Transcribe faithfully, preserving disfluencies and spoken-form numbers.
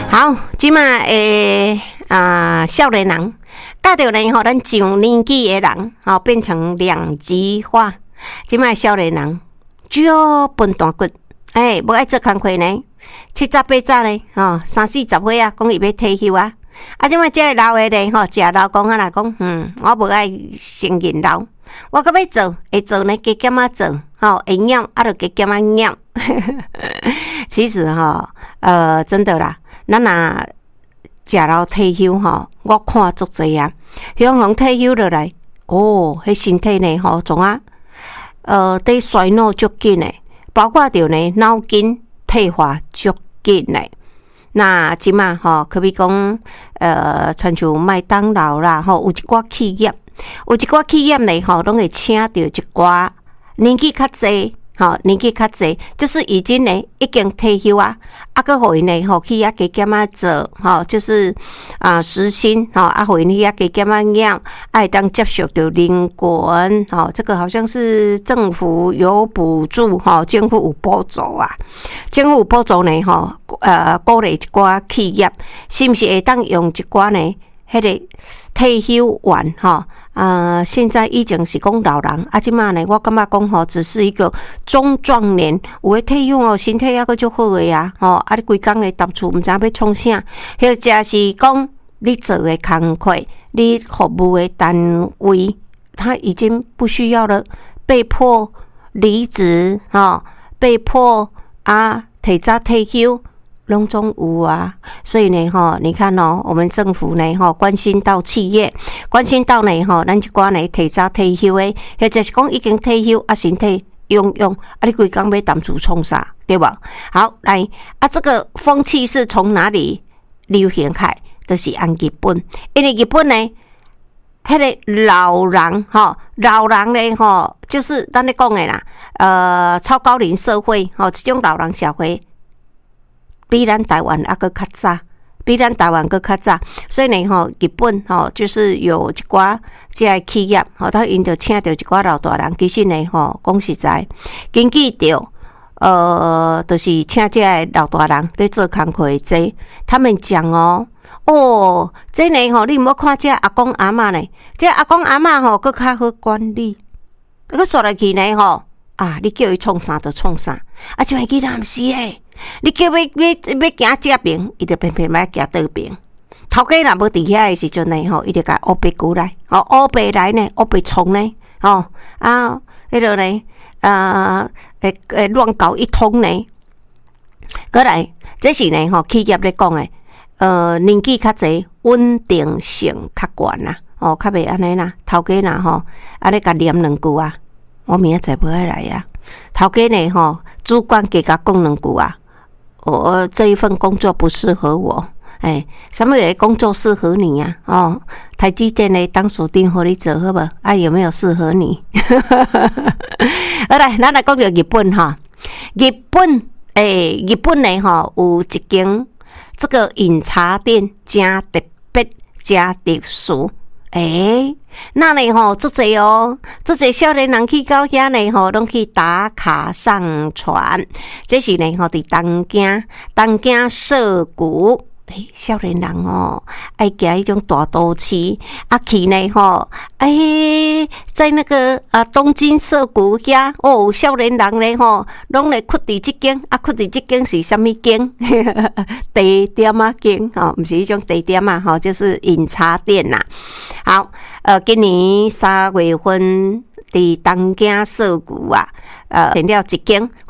好，即卖诶啊，少年人，教着呢吼，咱上年纪的人，吼、哦、变成两极化。即卖少年人只要笨蛋骨，诶，无爱做工课呢，七十八十呢，吼、哦、三四十岁啊，讲伊要退休啊。啊，即卖即个老的呢，吼、哦，食老公啊来讲，嗯，我无爱承认老，我搁要做，会做呢，加减啊做，吼、哦，会验啊，就加减啊验。其实哈、哦，呃，真的啦，咱若食老退休吼，我看足济啊，向向退休落来，哦，迄身体呢吼，总啊，呃，对衰老足紧诶，包括着呢脑筋退化足紧诶。那即马吼，可比讲，呃，亲像麦当劳啦，吼，有一寡企业，有一寡企业呢，吼，拢会请着一寡年纪较济。吼、哦，年纪较济，就是已经呢已经退休啊，啊个互因呢吼去遐加减啊做，吼、哦，就是啊时薪，吼、哦，啊互因去遐加减啊养，爱当接受着零滚，吼、哦，这个好像是政府有补助，吼、哦，政府有补助啊，政府有补助呢，吼、哦，呃，鼓励一寡企业，是毋是会当用一寡呢？迄个退休完，吼。呃，现在已经是讲老人，啊，即马呢，我感觉讲吼，只是一个中壮年，有诶退休哦，身体抑个足好诶啊，吼，啊，你规工咧搭厝，毋知要创啥，或者是讲你做诶工课，你服务诶单位，他已经不需要了，被迫离职，吼，被迫啊，提早退休。拢总有啊，所以呢，吼，你看哦，我们政府呢，吼，关心到企业，关心到呢，吼，咱一寡呢提早退休诶，或者是讲已经退休啊，身体用用啊，你规工要担住创啥，对吧？好，来啊，这个风气是从哪里流行开？就是按日本，因为日本呢，迄个老人，吼，老人呢，吼，就是咱咧讲诶啦，呃，超高龄社会，吼，这种老人社会。比咱台湾还佫较早，比咱台湾佫较早，所以呢，吼，日本吼就是有一寡即个企业，吼，他因着请着一寡老大人，其实呢，吼，讲实在，根据着，呃，就是请即个老大人咧做工课的这，他们讲哦，哦，这呢，吼，你毋好看即个阿公阿嬷呢，即个阿公阿嬷吼，佫较好管理，佫说落去呢，吼，啊，你叫伊创啥就创啥，啊，即个囡仔毋是诶。你叫要要要行这边，伊就偏偏要行倒边。头家若无伫遐的时阵呢，吼，伊就甲乌白骨来，哦，乌白来呢，乌白虫呢，哦啊，迄落呢，呃，诶诶，乱搞一通呢。过来，这是呢，吼，企业咧讲诶，呃，年纪较济，稳定性较悬啦，哦，较袂安尼啦。头家若吼，啊咧甲念两句啊，我明仔载无爱来啊。头家呢，吼，主管给甲讲两句啊。我这一份工作不适合我，哎，什么个工作适合你呀、啊？哦，台积电呢当属定互你做好不？啊，有没有适合你？好来，咱来讲到日本哈，日本诶、欸，日本呢哈有一间这个饮茶店，真特别，真特殊。诶、欸，那呢吼，足济哦，足济少年人去到遐呢吼，拢去打卡上传。这是呢吼，伫东京，东京涩谷。诶、欸，少年人哦，爱行迄种大都市，啊去呢吼，诶、欸，在那个啊东京涩谷遐，哦，少年人呢吼，拢来屈伫即间，啊屈伫即间是啥物间？茶店啊间，吼，毋是迄种茶店啊，吼，就是饮茶店啦。好，呃，今年三月份伫东京涩谷啊，呃，建了一间。